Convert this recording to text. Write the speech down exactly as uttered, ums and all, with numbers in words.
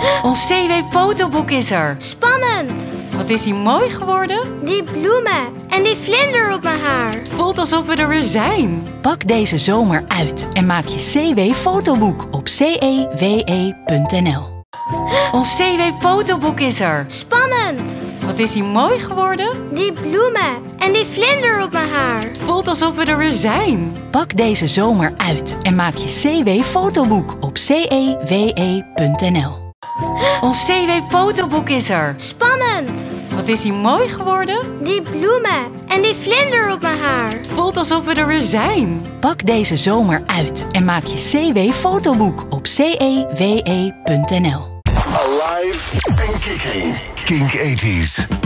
Ons C W-fotoboek is er. Spannend! Wat is hij mooi geworden? Die bloemen en die vlinder op mijn haar. Het voelt alsof we er weer zijn. Pak deze zomer uit en maak je C W-fotoboek op c e w e punt n l. Ons C W-fotoboek is er. Spannend! Wat is hij mooi geworden? Die bloemen en die vlinder op mijn haar. Het voelt alsof we er weer zijn. Pak deze zomer uit en maak je C W-fotoboek op c e w e punt n l. Ons C W-fotoboek is er. Spannend! Wat is hij mooi geworden? Die bloemen en die vlinder op mijn haar. Het voelt alsof we er weer zijn. Pak deze zomer uit en maak je C W-fotoboek op c e w e punt n l. Alive and kicking. Kink eighties.